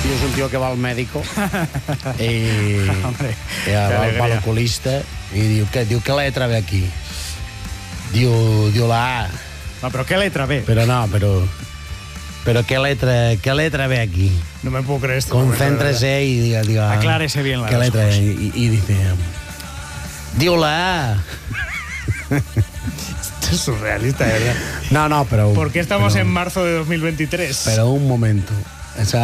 es un tío que va al médico y va al oculista y diu, ¿qué letra ve aquí? Diu la A. No, pero ¿qué letra ve? Pero ¿qué letra ve aquí? No me puedo creer esto. Concéntrese y diga aclárese bien ¿qué letra? Y dice, diu la A. Esto es surrealista, de verdad. No, pero... ¿Por qué estamos en marzo de 2023? Pero un momento.